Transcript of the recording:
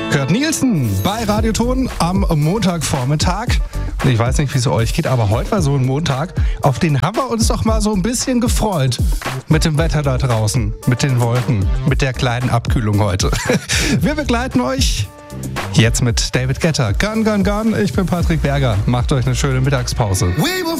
Kurt Nielsen bei Radioton am Montagvormittag. Und ich weiß nicht, wie es euch geht, aber heute war so ein Montag, auf den haben wir uns doch mal so ein bisschen gefreut. Mit dem Wetter da draußen, mit den Wolken, mit der kleinen Abkühlung heute. Wir begleiten euch jetzt mit David Guetta. Gun, gun, gun. Ich bin Patrick Berger. Macht euch eine schöne Mittagspause.